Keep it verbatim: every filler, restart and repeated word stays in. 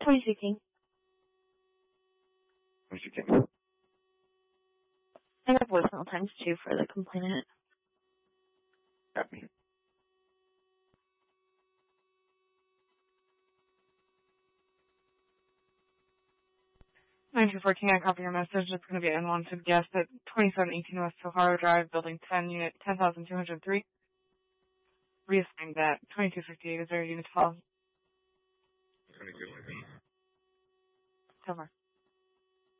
twenty-two King. twenty-two King. I got voicemail times two for the complainant. Got me. nine two four King, I copy your message. It's going to be an unwanted guest at twenty-seven eighteen West Sahara Drive, Building ten, Unit ten thousand two hundred three. Reassigned that. twenty-two fifty-eight is there, Unit twelve. twenty-two fifty. Over.